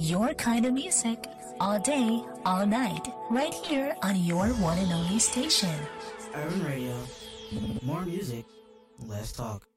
Your kind of music, all day, all night, right here on your one and only station. Urban Radio. More music, less talk.